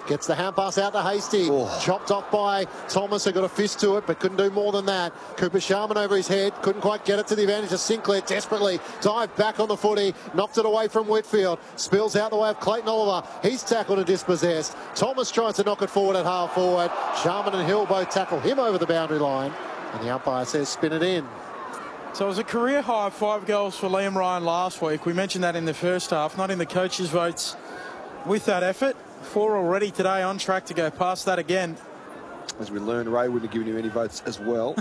Gets the hand pass out to Hasty. Chopped off by Thomas, who got a fist to it, but couldn't do more than that. Cooper Sharman over his head. Couldn't quite get it to the advantage of Sinclair. Desperately dived back on the footy. Knocked it away from Whitfield. Spills out the way of Clayton Oliver. He's tackled and dispossessed. Thomas tries to knock it forward at half forward. Sharman and Hill both tackle him over the boundary line. And the umpire says spin it in. So it was a career high 5 goals for Liam Ryan last week. We mentioned that in the first half, not in the coaches' votes with that effort. 4 already today, on track to go past that again. As we learned, Ray wouldn't have given you any votes as well.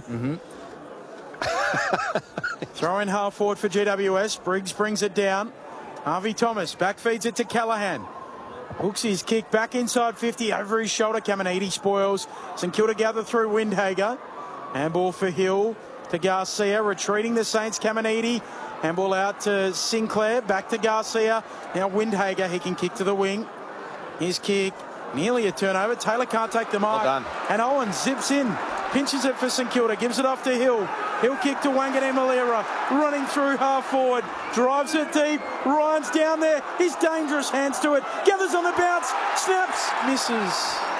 Throw in half forward for GWS. Briggs brings it down. Harvey Thomas back feeds it to Callaghan. Hooks his kick back inside 50 over his shoulder. Caminiti spoils. St Kilda gather through Windhager. Handball for Hill to Garcia. Retreating the Saints. Caminiti. Handball out to Sinclair. Back to Garcia. Now Windhager. He can kick to the wing. His kick, nearly a turnover. Taylor can't take the mark. Well done. And Owen zips in, pinches it for St Kilda, gives it off to Hill. Hill kick to Wanganeen Malera, running through half forward, drives it deep. Ryan's down there. He's dangerous, hands to it, gathers on the bounce, snaps, misses.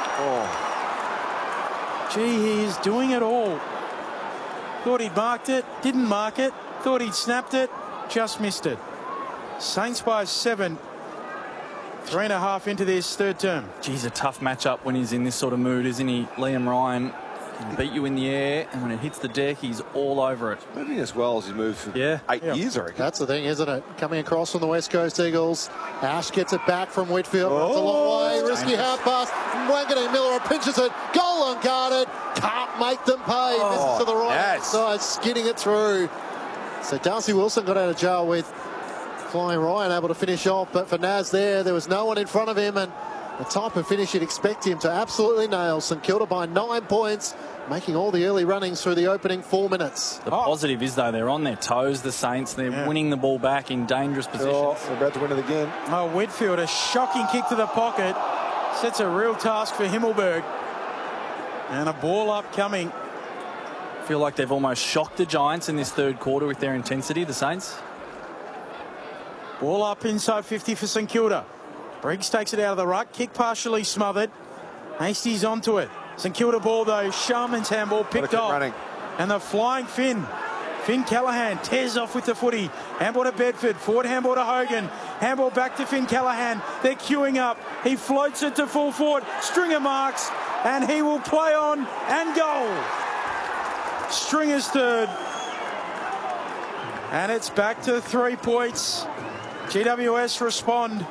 Gee, he is doing it all. Thought he'd marked it, didn't mark it. Thought he'd snapped it, just missed it. Saints by 7. 3.5 into this third term. Geez, a tough matchup when he's in this sort of mood, isn't he? Liam Ryan can beat you in the air, and when it hits the deck, he's all over it. Moving as well as he's moved for 8 years, I reckon. That's the thing, isn't it? Coming across from the West Coast Eagles. Ash gets it back from Whitfield. Runs a long way. Risky half pass. Wanganeen Miller pinches it. Goal unguarded. Can't make them pay. Misses to the right side, skidding it through. So Darcy Wilson got out of jail with Flying Ryan, able to finish off, but for Naz there was no one in front of him, and the type of finish you'd expect him to absolutely nail. St Kilda by 9 points, making all the early runnings through the opening 4 minutes. The positive is, though, they're on their toes, the Saints. They're winning the ball back in dangerous positions. They're about to win it again. Whitfield, a shocking kick to the pocket. Sets a real task for Himmelberg. And a ball up coming. I feel like they've almost shocked the Giants in this third quarter with their intensity, the Saints. Ball up inside 50 for St Kilda. Briggs takes it out of the ruck. Kick partially smothered. Hastie's onto it. St Kilda ball though. Sharman's handball picked off. Running. And the flying Finn Callaghan tears off with the footy. Handball to Bedford. Forward handball to Hogan. Handball back to Finn Callaghan. They're queuing up. He floats it to full forward. Stringer marks. And he will play on and goal. Stringer's third. And it's back to 3 points. GWS respond.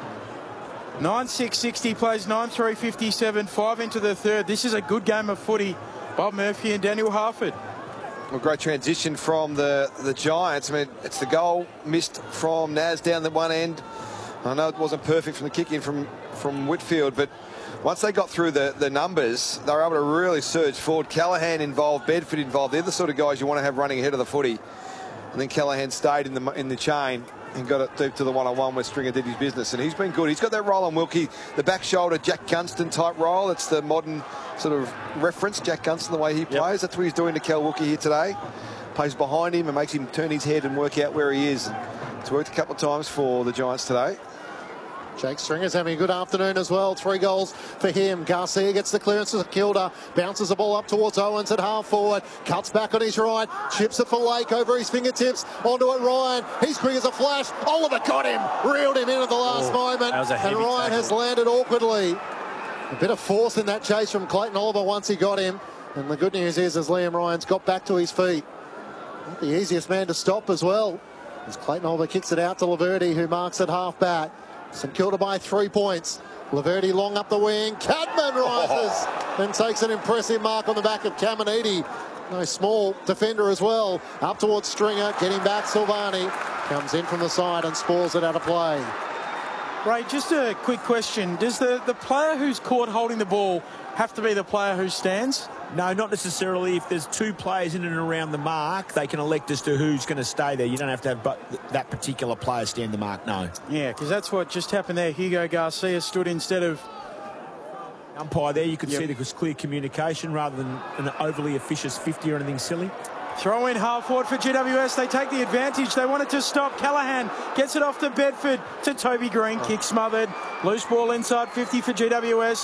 9-6-60 plays 9-3-57. 5 into the third. This is a good game of footy. Bob Murphy and Daniel Harford. Well, great transition from the Giants. I mean, it's the goal missed from Naz down the one end. I know it wasn't perfect from the kick in from Whitfield, but once they got through the numbers, they were able to really surge forward. Callaghan involved, Bedford involved. They're the sort of guys you want to have running ahead of the footy. And then Callaghan stayed in the chain and got it deep to the one-on-one where Stringer did his business. And he's been good. He's got that roll on Wilkie, the back shoulder, Jack Gunston type roll. It's the modern sort of reference, Jack Gunston, the way he plays. That's what he's doing to Cal Wilkie here today. Plays behind him and makes him turn his head and work out where he is. It's worked a couple of times for the Giants today. Jake Stringer's having a good afternoon as well. 3 goals for him. Garcia gets the clearance to Kilda. Bounces the ball up towards Owens at half forward. Cuts back on his right. Chips it for Lake over his fingertips. Onto it, Ryan. He's quick as a flash. Oliver got him. Reeled him in at the last moment. And Ryan has landed awkwardly. A bit of force in that chase from Clayton Oliver once he got him. And the good news is, as Liam Ryan's got back to his feet, not the easiest man to stop as well. As Clayton Oliver kicks it out to Laverty, who marks at half back. St Kilda by 3 points. Laverty long up the wing. Cadman rises and takes an impressive mark on the back of Caminiti. No small defender as well. Up towards Stringer. Getting back Silvani. Comes in from the side and spoils it out of play. Ray, just a quick question. Does the player who's caught holding the ball have to be the player who stands? No, not necessarily. If there's 2 players in and around the mark, they can elect as to who's going to stay there. You don't have to have that particular player stand the mark, no. Yeah, because that's what just happened there. Hugo Garcia stood instead of... umpire there. You could see there was clear communication rather than an overly officious 50 or anything silly. Throw in half forward for GWS. They take the advantage. They wanted to stop. Callaghan gets it off to Bedford to Toby Green. Kick smothered. Loose ball inside 50 for GWS.